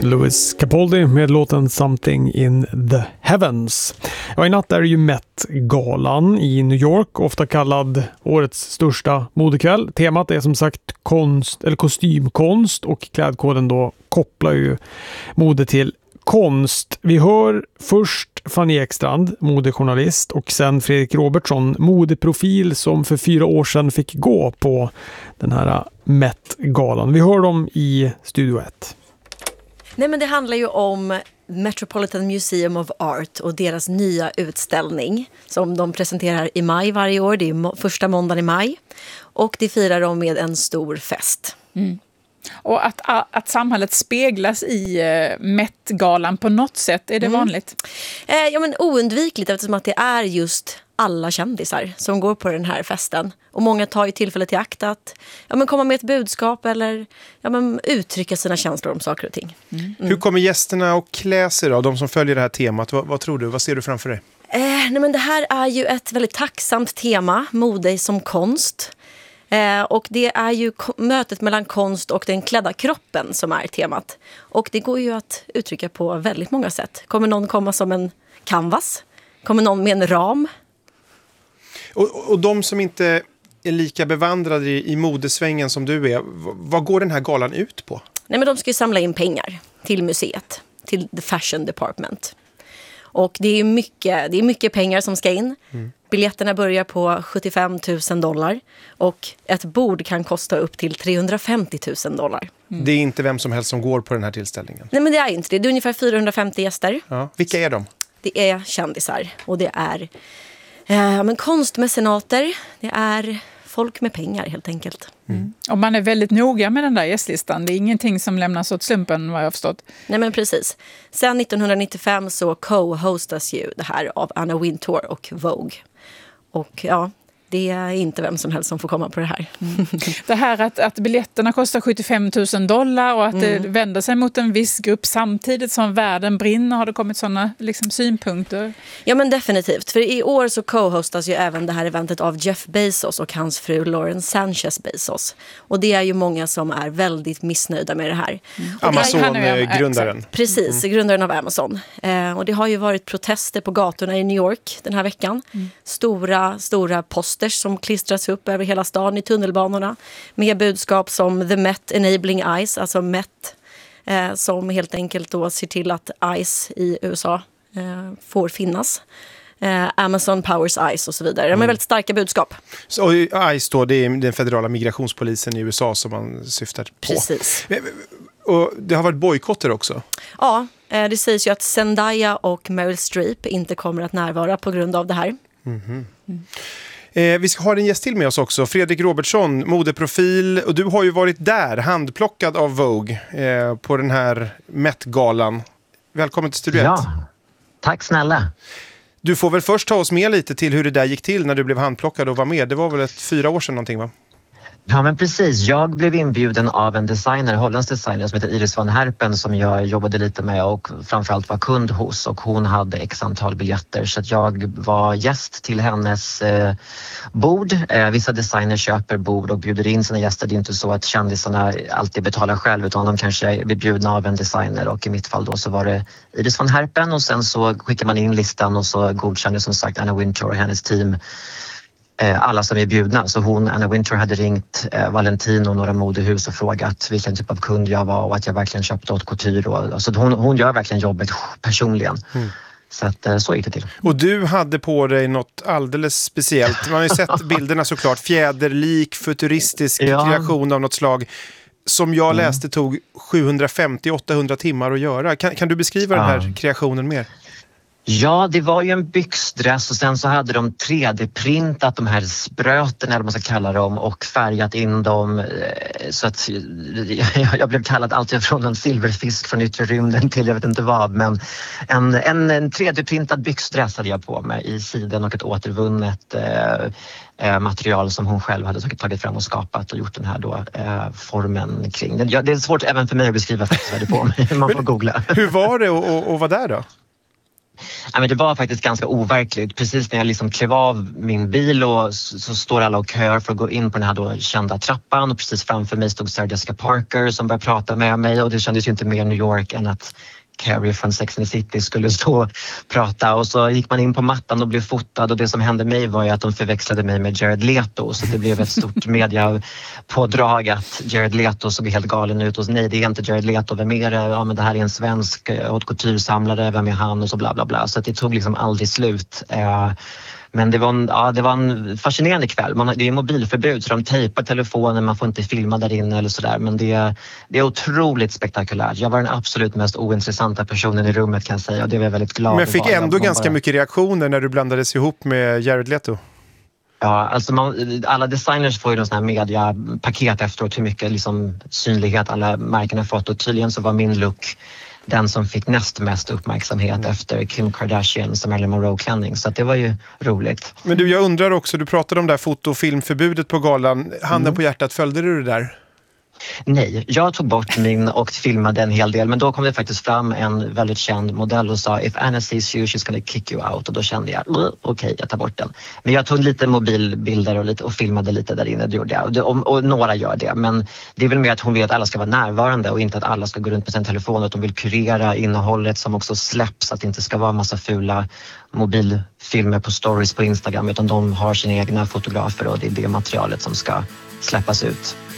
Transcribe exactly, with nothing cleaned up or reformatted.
Louis Capaldi med låten Something in the Heavens. Ja, i natt är det ju Met-galan i New York, ofta kallad årets största modekväll. Temat är som sagt konst eller kostymkonst och klädkoden då kopplar ju mode till konst. Vi hör först Fanny Ekstrand, modejournalist, och sen Fredrik Robertsson, modeprofil som för fyra år sedan fick gå på den här Met-galan. Vi hör dem i Studio ett. Nej, men det handlar ju om Metropolitan Museum of Art och deras nya utställning som de presenterar i maj varje år. Det är må- första måndagen i maj och det firar de med en stor fest. Mm. Och att, att samhället speglas i uh, Met-galan på något sätt, är det mm. vanligt? Eh, ja, men oundvikligt eftersom att det är just alla kändisar som går på den här festen. Och många tar ju tillfället till akt att ja, men komma med ett budskap eller ja, men uttrycka sina känslor om saker och ting. Mm. Mm. Hur kommer gästerna att klä sig då, de som följer det här temat? Vad, vad tror du? Vad ser du framför dig? Eh, nej, men det här är ju ett väldigt tacksamt tema, mode som konst. Eh, och det är ju ko- mötet mellan konst och den klädda kroppen som är temat. Och det går ju att uttrycka på väldigt många sätt. Kommer någon komma som en canvas? Kommer någon med en ram? Och, och de som inte är lika bevandrade i, i modesvängen som du är, v- vad går den här galan ut på? Nej, men de ska ju samla in pengar till museet, till the fashion department. Och det är mycket, det är mycket pengar som ska in. Mm. Biljetterna börjar på sjuttiofem tusen dollar och ett bord kan kosta upp till trehundrafemtio tusen dollar. Mm. Det är inte vem som helst som går på den här tillställningen? Nej, men det är inte det. Det är ungefär fyrahundrafemtio gäster. Ja. Vilka är de? Det är kändisar och det är eh, men konstmecenater. Det är folk med pengar helt enkelt. Mm. Och man är väldigt noga med den där gästlistan. Det är ingenting som lämnas åt slumpen, vad jag har förstått. Nej, men precis. Sen nittonhundranittiofem så co-hostas ju det här av Anna Wintour och Vogue. Och ja, det är inte vem som helst som får komma på det här. Mm. Det här att, att biljetterna kostar sjuttiofem tusen dollar och att mm. det vänder sig mot en viss grupp samtidigt som världen brinner. Har det kommit sådana liksom, synpunkter? Ja, men definitivt. För i år så co-hostas ju även det här eventet av Jeff Bezos och hans fru Lauren Sanchez Bezos. Och det är ju många som är väldigt missnöjda med det här. Mm. Amazon-grundaren. Precis, mm. grundaren av Amazon. Eh, och det har ju varit protester på gatorna i New York den här veckan. Mm. Stora, stora poster som klistras upp över hela stan i tunnelbanorna med budskap som The Met Enabling Eyes, alltså Met eh, som helt enkelt då ser till att ICE i U S A eh, får finnas. Eh, Amazon Powers ICE och så vidare. De är mm. väldigt starka budskap. Så, och ICE då, det är den federala migrationspolisen i U S A som man syftar på. Precis. Och det har varit bojkotter också. Ja, eh, det sägs ju att Zendaya och Meryl Streep inte kommer att närvara på grund av det här. Mm-hmm. Mm. Eh, vi ska ha en gäst till med oss också, Fredrik Robertsson, modeprofil, och du har ju varit där, handplockad av Vogue eh, på den här Met-galan. Välkommen till Studio ett. Ja, tack snälla. Du får väl först ta oss med lite till hur det där gick till när du blev handplockad och var med. Det var väl ett fyra år sedan någonting, va? Ja, men precis. Jag blev inbjuden av en designer, holländsk designer som heter Iris van Herpen, som jag jobbade lite med och framförallt var kund hos, och hon hade x antal biljetter, så att jag var gäst till hennes eh, bord. Eh, vissa designers köper bord och bjuder in sina gäster. Det är inte så att kändisarna alltid betalar själv, utan de kanske blir bjudna av en designer, och i mitt fall då så var det Iris van Herpen, och sen så skickar man in listan och så godkänner som sagt Anna Wintour och hennes team alla som är bjudna. Så hon, Anna Wintour, hade ringt eh, Valentino och några modehus och frågat vilken typ av kund jag var och att jag verkligen köpte åt couture. Och, alltså hon, hon gör verkligen jobbet personligen. Mm. Så att, eh, så gick det till. Och du hade på dig något alldeles speciellt. Man har ju sett bilderna såklart. Fjäderlik, futuristisk ja. kreation av något slag. Som jag läste tog sjuhundrafemtio till åttahundra timmar att göra. Kan, kan du beskriva ja. den här kreationen mer? Ja, det var ju en byxdress och sen så hade de tre D-printat de här spröten, eller vad man ska kalla dem, och färgat in dem så att jag blev kallad allt från en silverfisk från yttre rymden till jag vet inte vad, men en, en, en tre D-printad byxdress hade jag på mig i siden och ett återvunnet eh, material som hon själv hade tagit fram och skapat och gjort den här då, eh, formen kring. Det, det är svårt även för mig att beskriva faktiskt vad det på mig, man får googla. Hur var det att, att vara där då? Ja, men det var faktiskt ganska overkligt. Precis när jag liksom klev av min bil och så, så står alla och köar för att gå in på den här då kända trappan och precis framför mig stod Sarah Jessica Parker som började prata med mig och det kändes ju inte mer New York än att Carrie från Sex and the City skulle stå och prata och så gick man in på mattan och blev fotad och det som hände mig var ju att de förväxlade mig med Jared Leto så det blev ett stort mediapådrag att Jared Leto såg helt galen ut och nej det är inte Jared Leto, vem är det? Ja men det här är en svensk haute couture-samlare, vem är han och så bla bla bla så det tog liksom aldrig slut. Men det var, en, ja, det var en fascinerande kväll. Man, det är mobilförbud så de tejpar telefonen, man får inte filma där inne eller sådär. Men det, det är otroligt spektakulärt. Jag var den absolut mest ointressanta personen i rummet kan jag säga och det var jag väldigt glad. Men fick var. ändå jag, ganska bara... mycket reaktioner när du blandades ihop med Jared Leto. Ja, alltså man, alla designers får ju någon sån här mediapaket efteråt hur mycket liksom synlighet alla märkena fått och tydligen så var min look den som fick näst mest uppmärksamhet mm. efter Kim Kardashian som Marilyn Monroe-klänning. Så att det var ju roligt. Men du, jag undrar också, du pratade om det här foto- och filmförbudet på galan. Handen mm. på hjärtat, följde du det där? Nej, jag tog bort min och filmade en hel del. Men då kom det faktiskt fram en väldigt känd modell och sa if Anna sees you, she's gonna kick you out. Och då kände jag, okej, okay, jag tar bort den. Men jag tog lite mobilbilder och, lite, och filmade lite där inne, det gjorde jag. Och, det, och, och några gör det. Men det är väl mer att hon vill att alla ska vara närvarande och inte att alla ska gå runt med sin telefon. Att de vill kurera innehållet som också släpps. Att det inte ska vara en massa fula mobilfilmer på stories på Instagram. Utan de har sina egna fotografer och det är det materialet som ska släppas ut.